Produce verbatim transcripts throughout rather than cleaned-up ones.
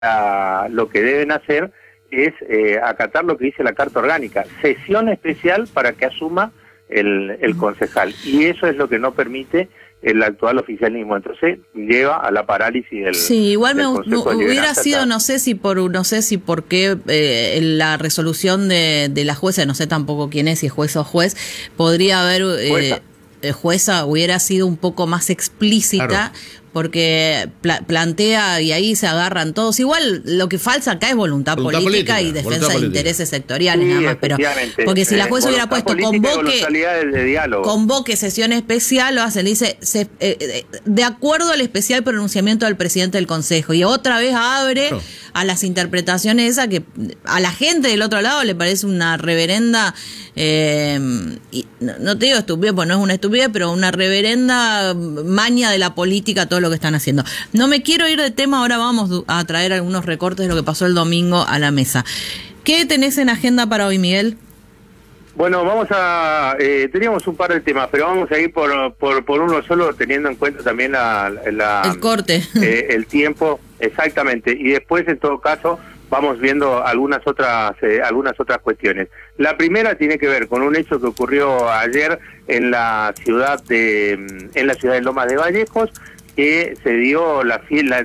a, lo que deben hacer es eh, acatar lo que dice la Carta Orgánica, sesión especial para que asuma el, el concejal, y eso es lo que no permite el actual oficialismo, entonces lleva a la parálisis del Sí, igual del me Consejo de hubiera Libertad. sido, no sé si por no sé si por qué eh, la resolución de, de la jueza, no sé tampoco quién es, si es juez o juez, podría haber eh, eh, jueza hubiera sido un poco más explícita. Claro. Porque pla plantea y ahí se agarran todos. Igual lo que falta acá es voluntad, voluntad política, política y defensa de política. Intereses sectoriales, sí, nada más. Pero porque si la jueza eh, hubiera puesto convoque, de convoque sesión especial, lo hace, le dice se, eh, de acuerdo al especial pronunciamiento del presidente del Consejo. Y otra vez abre claro. a las interpretaciones esas que a la gente del otro lado le parece una reverenda, eh, y no, no te digo estupidez, pues no es una estupidez, pero una reverenda maña de la política, todo lo que están haciendo. No me quiero ir de tema, ahora vamos a traer algunos recortes de lo que pasó el domingo a la mesa. ¿Qué tenés en agenda para hoy, Miguel? Bueno, vamos a... Eh, teníamos un par de temas, pero vamos a ir por, por, por uno solo, teniendo en cuenta también la... la el corte. Eh, el tiempo, exactamente. Y después, en todo caso, vamos viendo algunas otras eh, algunas otras cuestiones. La primera tiene que ver con un hecho que ocurrió ayer en la ciudad de en la ciudad de Lomas de Vallejos, que se dio la, la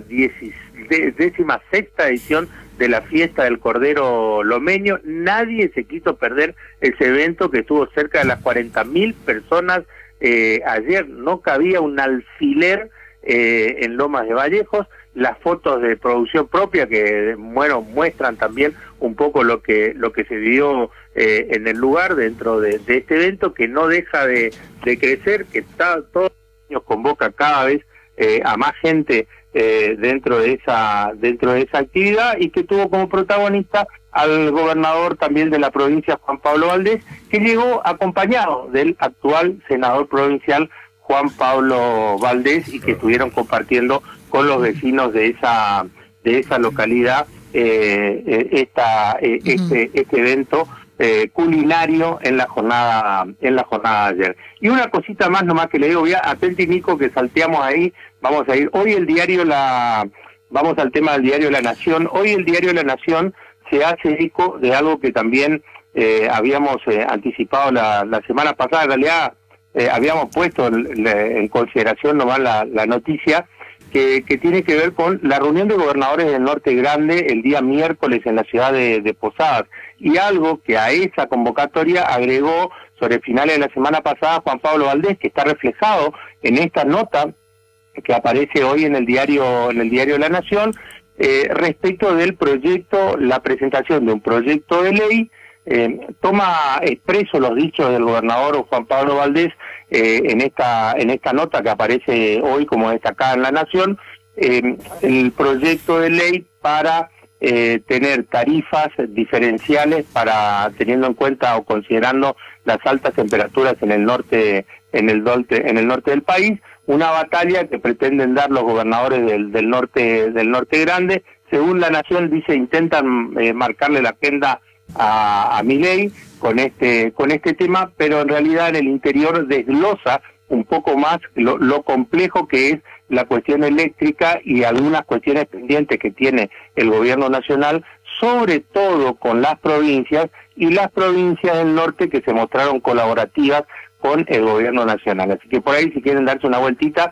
décima sexta edición de la fiesta del Cordero Lomeño. Nadie se quiso perder ese evento que estuvo cerca de las cuarenta mil personas eh, ayer. No cabía un alfiler eh, en Lomas de Vallejos. Las fotos de producción propia que bueno muestran también un poco lo que lo que se vivió eh, en el lugar dentro de, de este evento, que no deja de, de crecer, que está todos los años convoca cada vez Eh, a más gente eh, dentro de esa dentro de esa actividad, y que tuvo como protagonista al gobernador también de la provincia, Juan Pablo Valdés, que llegó acompañado del actual senador provincial Juan Pablo Valdés, y que estuvieron compartiendo con los vecinos de esa de esa localidad eh, eh, esta eh, uh-huh. este este evento Eh, culinario en la jornada en la jornada de ayer. Y una cosita más nomás que le digo, ya atenti Nico, que salteamos ahí, vamos a ir, hoy el diario La, vamos al tema del diario La Nación, hoy el diario La Nación se hace eco de algo que también eh, habíamos eh, anticipado la, la semana pasada, en realidad eh, habíamos puesto en, en consideración nomás la, la noticia, que, que tiene que ver con la reunión de gobernadores del Norte Grande el día miércoles en la ciudad de, de Posadas, y algo que a esa convocatoria agregó sobre finales de la semana pasada Juan Pablo Valdés, que está reflejado en esta nota que aparece hoy en el diario en el diario La Nación, eh, respecto del proyecto, la presentación de un proyecto de ley. Eh, toma expreso los dichos del gobernador Juan Pablo Valdés eh, en esta en esta nota que aparece hoy como destacada en La Nación, eh, el proyecto de ley para eh, tener tarifas diferenciales para, teniendo en cuenta o considerando las altas temperaturas en el norte en el norte en el norte del país, una batalla que pretenden dar los gobernadores del, del norte del norte grande. Según La Nación, dice, intentan eh, marcarle la agenda a, a Milei con este con este tema, pero en realidad en el interior desglosa un poco más lo, lo complejo que es la cuestión eléctrica y algunas cuestiones pendientes que tiene el gobierno nacional, sobre todo con las provincias, y las provincias del norte que se mostraron colaborativas con el gobierno nacional. Así que por ahí, si quieren darse una vueltita,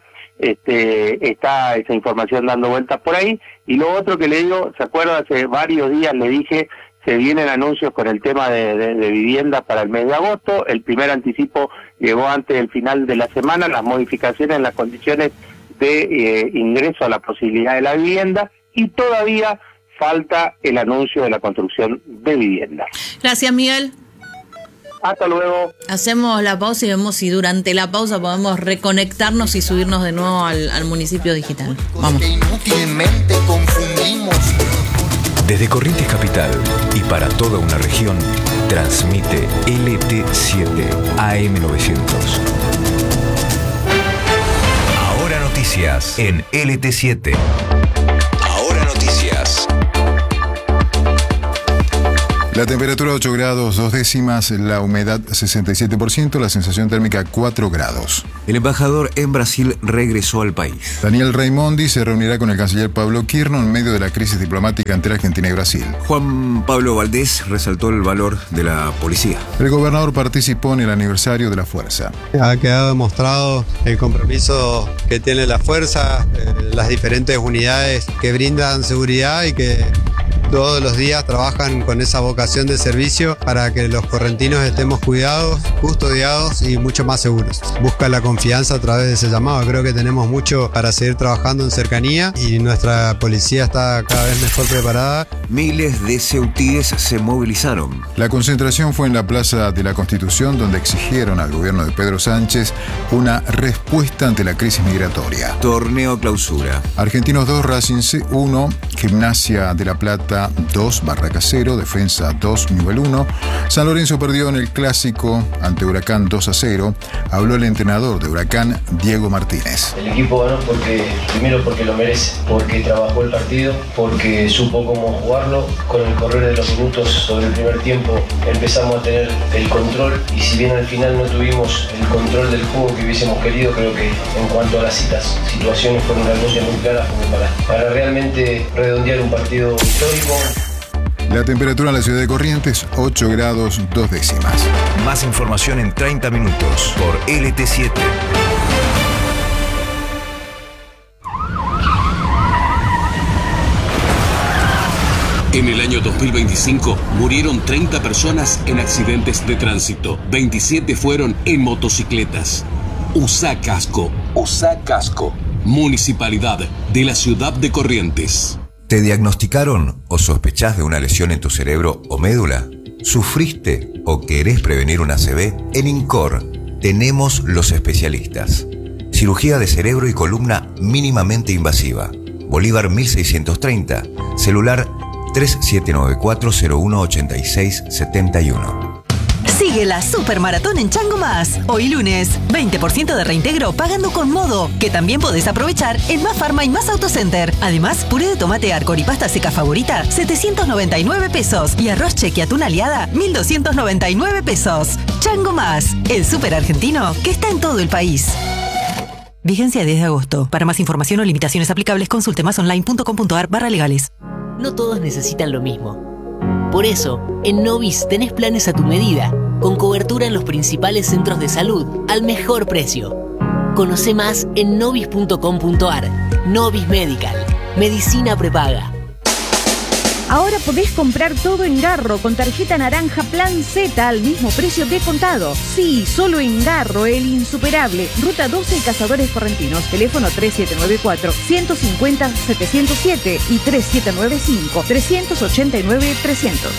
este está esa información dando vueltas por ahí. Y lo otro que le digo, ¿se acuerda? Hace varios días le dije, se vienen anuncios con el tema de, de, de vivienda para el mes de agosto. El primer anticipo llegó antes del final de la semana, las modificaciones en las condiciones de eh, ingreso a la posibilidad de la vivienda, y todavía falta el anuncio de la construcción de vivienda. Gracias, Miguel. Hasta luego. Hacemos la pausa y vemos si durante la pausa podemos reconectarnos y subirnos de nuevo al, al municipio digital. Vamos. Inútilmente confundimos. Desde Corrientes Capital y para toda una región, transmite L T siete A M novecientos. Ahora noticias en L T siete. Ahora noticias. La temperatura ocho grados, dos décimas, la humedad sesenta y siete por ciento, la sensación térmica cuatro grados. El embajador en Brasil regresó al país. Daniel Raimondi se reunirá con el canciller Pablo Kirno en medio de la crisis diplomática entre Argentina y Brasil. Juan Pablo Valdés resaltó el valor de la policía. El gobernador participó en el aniversario de la Fuerza. Ha quedado demostrado el compromiso que tiene la Fuerza, eh, las diferentes unidades que brindan seguridad y que todos los días trabajan con esa vocación de servicio para que los correntinos estemos cuidados, custodiados y mucho más seguros. Busca la confianza a través de ese llamado. Creo que tenemos mucho para seguir trabajando en cercanía y nuestra policía está cada vez mejor preparada. Miles de ceutíes se movilizaron. La concentración fue en la Plaza de la Constitución, donde exigieron al gobierno de Pedro Sánchez una respuesta ante la crisis migratoria. Torneo clausura. Argentinos dos, Racing uno, Gimnasia de la Plata dos, Barracas cero, Defensa dos, Newell uno. San Lorenzo perdió en el Clásico ante Huracán dos a cero. Habló el entrenador de Huracán, Diego Martínez. El equipo ganó porque, primero porque lo merece, porque trabajó el partido, porque supo cómo jugarlo. Con el correr de los minutos sobre el primer tiempo empezamos a tener el control y si bien al final no tuvimos el control del juego que hubiésemos querido, creo que en cuanto a las citas, situaciones fueron realmente muy claras como para, para realmente redondear un partido histórico. La temperatura en la ciudad de Corrientes, ocho grados, dos décimas. Más información en treinta minutos por L T siete. En el año dos mil veinticinco murieron treinta personas en accidentes de tránsito. veintisiete fueron en motocicletas. Usa casco. Usa casco. Municipalidad de la ciudad de Corrientes. ¿Te diagnosticaron o sospechás de una lesión en tu cerebro o médula? ¿Sufriste o querés prevenir una A C V? En INCOR tenemos los especialistas. Cirugía de cerebro y columna mínimamente invasiva. Bolívar mil seiscientos treinta. Celular tres siete nueve cuatro cero uno ocho seis siete uno. Sigue la Supermaratón en Chango Más. Hoy lunes, veinte por ciento de reintegro pagando con Modo, que también podés aprovechar en Más Farma y Más Autocenter. Además, puré de tomate Arcor y pasta seca favorita, setecientos noventa y nueve pesos. Y arroz cheque atún aliada, mil doscientos noventa y nueve pesos. Chango Más, el súper argentino que está en todo el país. Vigencia diez de agosto. Para más información o limitaciones aplicables, consulte masonline.com.ar barra legales. No todos necesitan lo mismo. Por eso, en Novis tenés planes a tu medida, con cobertura en los principales centros de salud, al mejor precio. Conoce más en novis punto com punto ar. Novis Medical. Medicina prepaga. Ahora podés comprar todo en Garro con tarjeta naranja Plan Z al mismo precio que contado. Sí, solo en Garro, el insuperable. Ruta doce, Cazadores Correntinos. Teléfono tres siete nueve cuatro, uno cinco cero, siete cero siete y tres siete nueve cinco, tres ocho nueve, tres cero cero.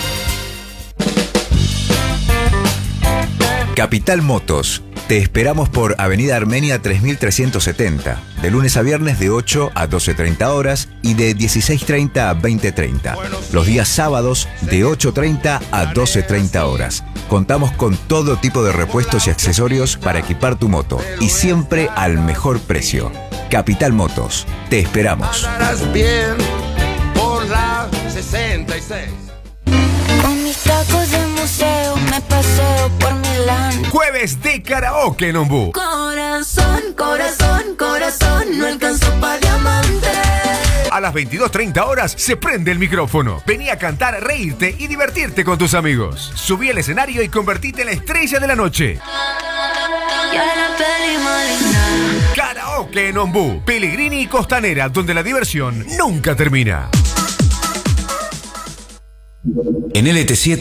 Capital Motos. Te esperamos por Avenida Armenia tres mil trescientos setenta, de lunes a viernes de ocho a doce treinta horas y de dieciséis treinta a veinte treinta. Los días sábados de ocho treinta a doce treinta horas. Contamos con todo tipo de repuestos y accesorios para equipar tu moto y siempre al mejor precio. Capital Motos. Te esperamos. Bien por la sesenta y seis. Con mis tacos de museo me paseo por Milán. Jueves de karaoke en Ombú. Corazón, corazón, corazón, no alcanzó pa' diamante. A las veintidós treinta horas se prende el micrófono. Vení a cantar, reírte y divertirte con tus amigos. Subí al escenario y convertite en la estrella de la noche. Karaoke en Ombú, Pellegrini y Costanera, donde la diversión nunca termina. En L T siete